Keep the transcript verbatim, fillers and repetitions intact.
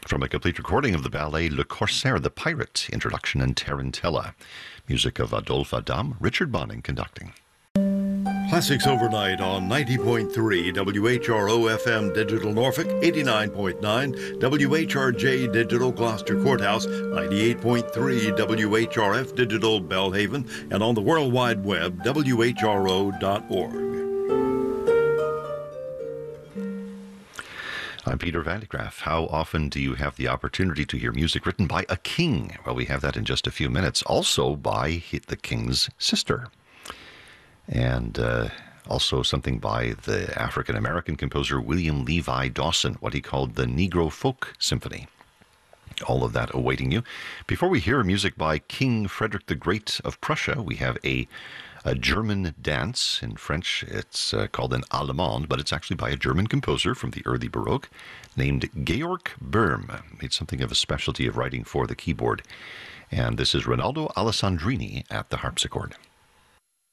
from a complete recording of the ballet Le Corsaire, the Pirate, introduction and Tarantella. Music of Adolphe Adam, Richard Bonning conducting. Classics overnight on ninety point three W H R O F M Digital Norfolk, eighty-nine point nine W H R J Digital Gloucester Courthouse, ninety-eight point three W H R F Digital Belhaven, and on the World Wide Web, W H R O dot org. I'm Peter Van de Graaff. How often do you have the opportunity to hear music written by a king? Well, we have that in just a few minutes. Also by the king's sister. And uh, also something by the African-American composer William Levi Dawson, what he called the Negro Folk Symphony. All of that awaiting you. Before we hear music by King Frederick the Great of Prussia, we have a, a German dance. In French, it's uh, called an allemande, but it's actually by a German composer from the early Baroque named Georg Böhm. Made something of a specialty of writing for the keyboard. And this is Ronaldo Alessandrini at the harpsichord.